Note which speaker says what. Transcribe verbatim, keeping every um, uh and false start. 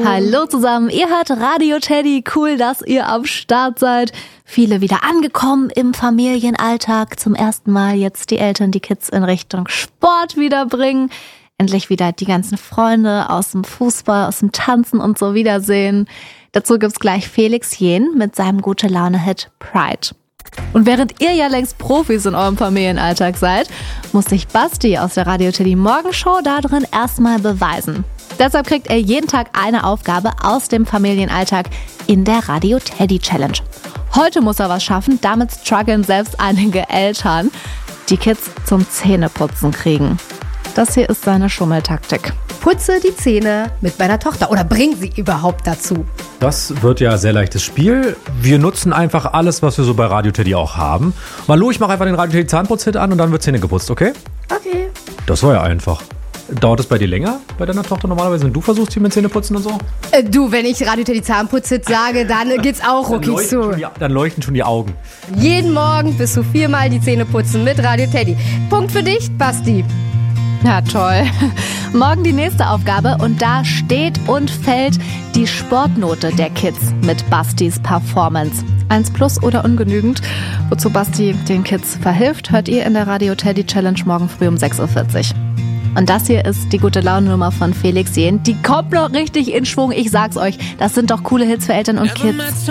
Speaker 1: Hallo zusammen, ihr hört Radio Teddy. Cool, dass ihr am Start seid. Viele wieder angekommen im Familienalltag. Zum ersten Mal jetzt die Eltern die Kids in Richtung Sport wiederbringen. Endlich wieder die ganzen Freunde aus dem Fußball, aus dem Tanzen und so wiedersehen. Dazu gibt's gleich Felix Jähn mit seinem Gute-Laune-Hit Pride. Und während ihr ja längst Profis in eurem Familienalltag seid, muss sich Basti aus der Radio Teddy Morgenshow da drin erstmal beweisen. Deshalb kriegt er jeden Tag eine Aufgabe aus dem Familienalltag in der Radio Teddy Challenge. Heute muss er was schaffen, damit strugglen selbst einige Eltern, die Kids zum Zähneputzen kriegen. Das hier ist seine Schummeltaktik.
Speaker 2: Putze die Zähne mit meiner Tochter oder bring sie überhaupt dazu.
Speaker 3: Das wird ja ein sehr leichtes Spiel. Wir nutzen einfach alles, was wir so bei Radio Teddy auch haben. Malu, ich mache einfach den Radio Teddy Zahnputz-Hit an und dann wird Zähne geputzt, okay?
Speaker 2: Okay.
Speaker 3: Das war ja einfach. Dauert es bei dir länger, bei deiner Tochter normalerweise, wenn du versuchst, hier mit Zähne putzen und so?
Speaker 2: Äh, du, wenn ich Radio Teddy Zahnputz-Hit sage, dann geht's auch ruckig zu.
Speaker 3: Die, dann leuchten schon die Augen.
Speaker 2: Jeden Morgen bis zu viermal die Zähne putzen mit Radio Teddy. Punkt für dich, Basti.
Speaker 1: Ja, toll. Morgen die nächste Aufgabe und da steht und fällt die Sportnote der Kids mit Bastis Performance. Eins plus oder ungenügend? Wozu Basti den Kids verhilft, hört ihr in der Radio Teddy Challenge morgen früh um sechs Uhr vierzig. Und das hier ist die Gute-Laune-Nummer von Felix Jähn. Die kommt noch richtig in Schwung, ich sag's euch. Das sind doch coole Hits für Eltern und Kids.